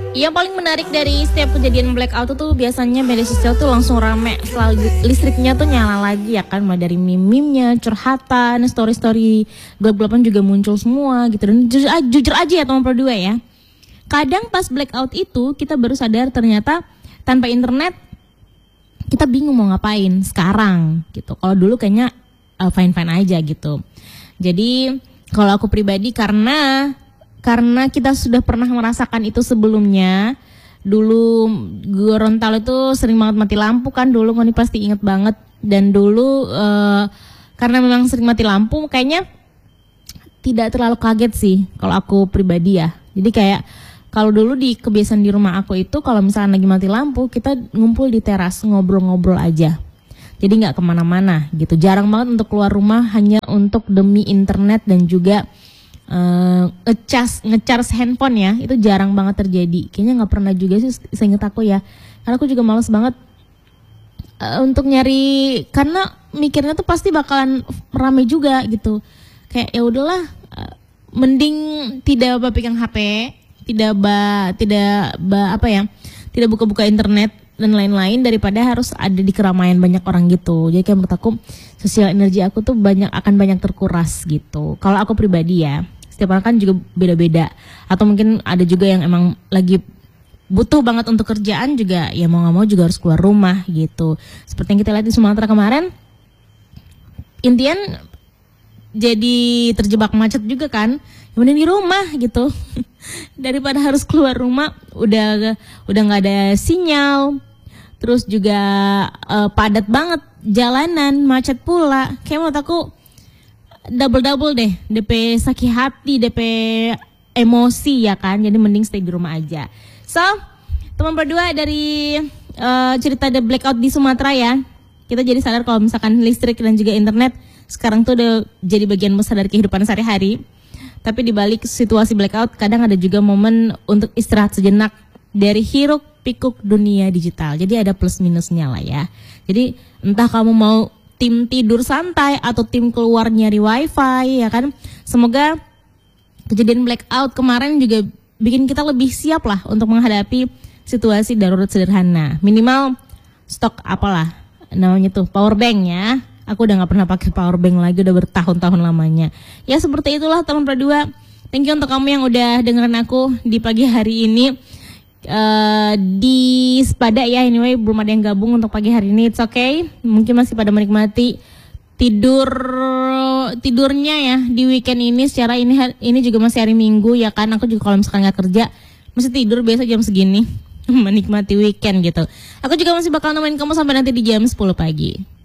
Yang paling menarik dari setiap kejadian blackout itu biasanya media sosial tuh langsung rame, selalu listriknya tuh nyala lagi ya kan, mulai dari meme-nya, curhatan, story-story gelap-gelapan juga muncul semua gitu. Dan jujur aja ya teman berdua ya, kadang pas blackout itu kita baru sadar ternyata tanpa internet kita bingung mau ngapain sekarang gitu. Kalau dulu kayaknya fine-fine aja gitu. Jadi kalau aku pribadi karena kita sudah pernah merasakan itu sebelumnya. Dulu Gorontalo itu sering banget mati lampu kan, dulu Ngoni pasti inget banget. Dan dulu karena memang sering mati lampu, kayaknya tidak terlalu kaget sih kalau aku pribadi ya. Jadi kayak kalau dulu di kebiasaan di rumah aku itu kalau misalnya lagi mati lampu, kita ngumpul di teras ngobrol-ngobrol aja. Jadi nggak kemana-mana gitu. Jarang banget untuk keluar rumah hanya untuk demi internet dan juga ngecas handphone ya. Itu jarang banget terjadi. Kayaknya nggak pernah juga sih seinget aku ya. Karena aku juga males banget untuk nyari, karena mikirnya tuh pasti bakalan rame juga gitu. Kayak ya udahlah, mending tidak pegang HP, tidak buka-buka internet dan lain-lain daripada harus ada di keramaian banyak orang gitu. Jadi kayak menurut aku sosial energi aku tuh akan banyak terkuras gitu. Kalau aku pribadi ya, setiap orang kan juga beda-beda. Atau mungkin ada juga yang emang lagi butuh banget untuk kerjaan juga, ya mau gak mau juga harus keluar rumah gitu. Seperti yang kita lihat di Sumatera kemarin, intian jadi terjebak macet juga kan, kemudian di rumah gitu. Daripada harus keluar rumah, udah nggak ada sinyal, terus juga padat banget jalanan, macet pula. Kayak menurut aku double deh, DP sakit hati, DP emosi ya kan. Jadi mending stay di rumah aja. So teman berdua, dari cerita the blackout di Sumatera ya, kita jadi sadar kalau misalkan listrik dan juga internet sekarang tuh udah jadi bagian besar dari kehidupan sehari-hari. Tapi di balik situasi blackout, kadang ada juga momen untuk istirahat sejenak dari hiruk pikuk dunia digital. Jadi ada plus minusnya lah ya. Jadi entah kamu mau tim tidur santai atau tim keluar nyari wifi ya kan. Semoga kejadian blackout kemarin juga bikin kita lebih siap lah untuk menghadapi situasi darurat sederhana. Minimal stok apalah namanya tuh, power bank ya. Aku udah gak pernah pakai power bank lagi, udah bertahun-tahun lamanya. Ya seperti itulah teman berdua. Thank you untuk kamu yang udah dengerin aku di pagi hari ini. Di Sepada ya, anyway belum ada yang gabung untuk pagi hari ini. It's okay, mungkin masih pada menikmati tidurnya ya di weekend ini. Secara ini juga masih hari Minggu ya kan. Aku juga kalau misalkan gak kerja masih tidur biasa jam segini. Menikmati weekend gitu. Aku juga masih bakal nemenin kamu sampai nanti di jam 10 pagi.